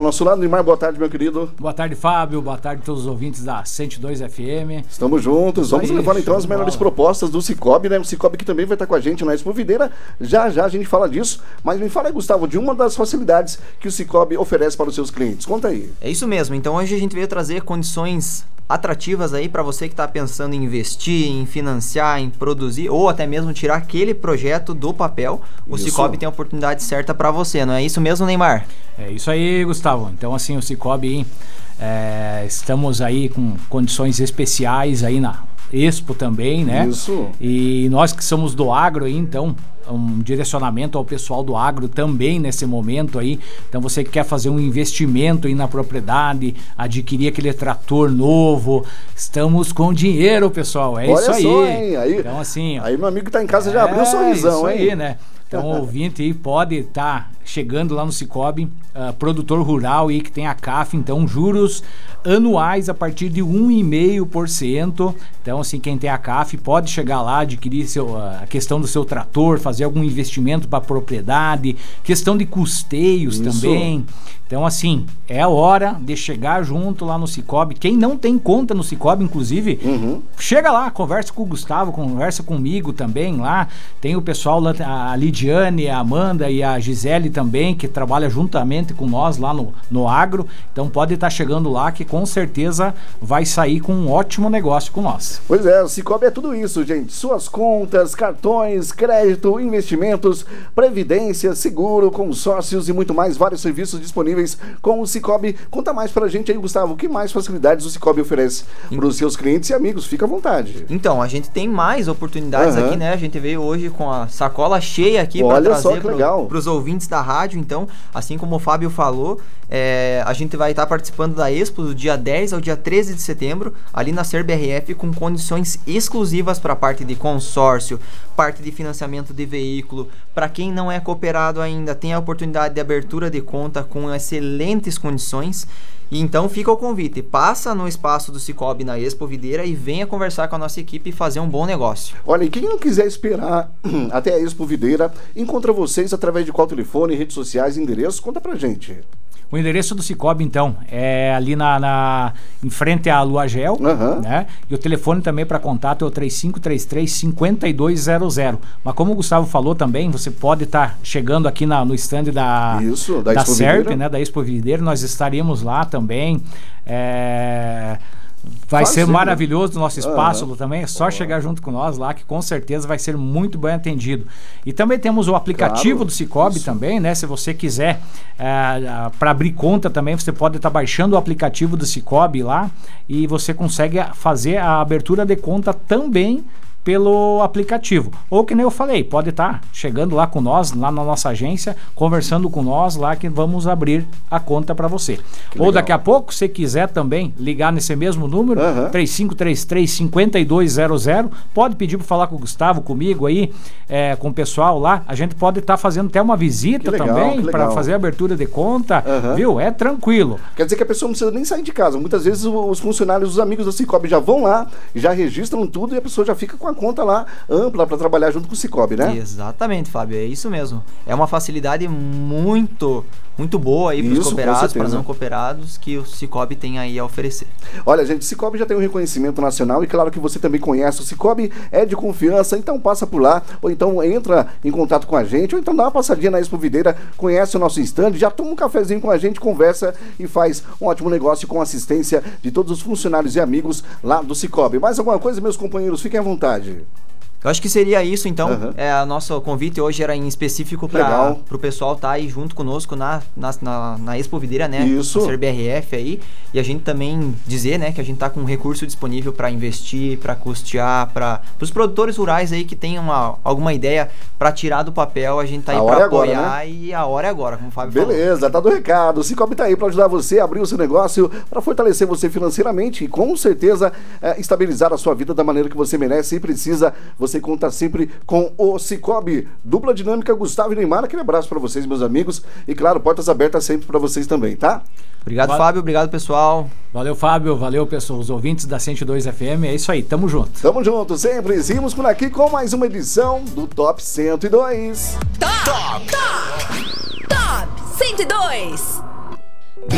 nosso lado. Neymar, boa tarde, meu querido. Boa tarde, Fábio. Boa tarde a todos os ouvintes da 102 FM. Estamos juntos. Vamos levar então as melhores propostas do Cicobi, né? O Cicobi que também vai estar com a gente na Expo Videira. Já a gente fala disso. Mas me fala aí, Gustavo, de uma das facilidades que o Cicobi oferece para os seus clientes. Conta aí. É isso mesmo. Então hoje a gente veio trazer condições atrativas aí para você que está pensando em investir, em financiar, em produzir ou até mesmo tirar aquele projeto do papel. O Cicobi tem a oportunidade certa para você, não é isso mesmo, Neymar? É isso aí, Gustavo. Então assim, o Cicobi, estamos aí com condições especiais aí na Expo também, né? Isso. E nós que somos do agro aí, então um direcionamento ao pessoal do agro também nesse momento aí. Então você que quer fazer um investimento aí na propriedade, adquirir aquele trator novo, estamos com dinheiro, pessoal. Olha isso aí. Só, hein? Então assim, aí meu amigo que tá em casa já abriu um sorrisão, isso hein? Aí, né? Então o ouvinte aí pode estar chegando lá no Cicobi, produtor rural aí que tem a CAF, então juros anuais a partir de 1,5%. Então assim, quem tem a CAF pode chegar lá, adquirir a questão do seu trator, fazer algum investimento para a propriedade, questão de custeios também. Então assim, é a hora de chegar junto lá no Cicobi. Quem não tem conta no Cicobi, inclusive, chega lá, conversa com o Gustavo, conversa comigo também lá. Tem o pessoal lá, a Lidiane, a Amanda e a Gisele também, que trabalha juntamente com nós lá no agro. Então pode estar chegando lá que com certeza vai sair com um ótimo negócio com nós. Pois é, o Cicobi é tudo isso, gente. Suas contas, cartões, crédito, investimentos, previdência, seguro, consórcios e muito mais. Vários serviços disponíveis com o Cicobi. Conta mais pra gente aí, Gustavo. Que mais facilidades o Cicobi oferece para os seus clientes e amigos? Fica à vontade. Então, a gente tem mais oportunidades aqui, né? A gente veio hoje com a sacola cheia aqui para trazer para os ouvintes da rádio. Então, assim como o Fábio falou, a gente vai estar participando da Expo do dia 10 ao dia 13 de setembro, ali na SERBRF, com condições exclusivas para a parte de consórcio, parte de financiamento de veículo. Para quem não é cooperado ainda, tem a oportunidade de abertura de conta com excelentes condições. E então fica o convite, passa no espaço do Cicobi na Expo Videira e venha conversar com a nossa equipe e fazer um bom negócio. Olha, e quem não quiser esperar até a Expo Videira, encontra vocês através de qual telefone, redes sociais, endereço? Conta pra gente. O endereço do Cicobi, então, é ali em frente à Luagel, né? E o telefone também para contato é o 3533-5200. Mas como o Gustavo falou também, você pode estar chegando aqui no stand da SERP, né? Da Expo Videira. Nós estaremos lá também. Vai ser maravilhoso o nosso espaço também, é só chegar junto com nós lá, que com certeza vai ser muito bem atendido. E também temos o aplicativo do Cicobi também, né? Se você quiser, para abrir conta também, você pode estar baixando o aplicativo do Cicobi lá e você consegue fazer a abertura de conta também pelo aplicativo. Ou que nem eu falei, pode estar chegando lá com nós, lá na nossa agência, conversando com nós lá que vamos abrir a conta para você. Ou daqui a pouco, se quiser também ligar nesse mesmo número, 3533-5200, pode pedir para falar com o Gustavo, comigo aí, com o pessoal lá. A gente pode estar fazendo até uma visita também para fazer a abertura de conta, viu? É tranquilo. Quer dizer que a pessoa não precisa nem sair de casa. Muitas vezes os funcionários, os amigos do Cicobi já vão lá, já registram tudo e a pessoa já fica com a conta lá ampla para trabalhar junto com o Cicobi, né? Exatamente, Fábio, é isso mesmo. É uma facilidade muito boa aí para os cooperados, para não cooperados, que o Cicobi tem aí a oferecer. Olha, gente, o Cicobi já tem um reconhecimento nacional e claro que você também conhece o Cicobi, é de confiança, então passa por lá, ou então entra em contato com a gente, ou então dá uma passadinha na Expo Videira, conhece o nosso stand, já toma um cafezinho com a gente, conversa e faz um ótimo negócio com assistência de todos os funcionários e amigos lá do Cicobi. Mais alguma coisa, meus companheiros? Fiquem à vontade. Eu acho que seria isso, então. O nosso convite hoje era em específico para o pessoal estar aí junto conosco na Expo Videira, né? Isso. Na SERBRF aí. E a gente também dizer, né, que a gente tá com um recurso disponível para investir, para custear, para os produtores rurais aí que tenham alguma ideia para tirar do papel, a gente tá aí para apoiar agora, né? E a hora é agora, como o Fábio falou. Beleza, tá do recado. O Cicobi tá aí para ajudar você a abrir o seu negócio, para fortalecer você financeiramente e com certeza estabilizar a sua vida da maneira que você merece e precisa. Você conta sempre com o Cicobi. Dupla dinâmica, Gustavo e Neymar. Aquele abraço para vocês, meus amigos. E claro, portas abertas sempre para vocês também, tá? Obrigado, Fábio. Obrigado, pessoal. Valeu, Fábio. Valeu, pessoal. Os ouvintes da 102 FM. É isso aí. Tamo junto. Tamo junto sempre. Seguimos por aqui com mais uma edição do Top 102. Top 102.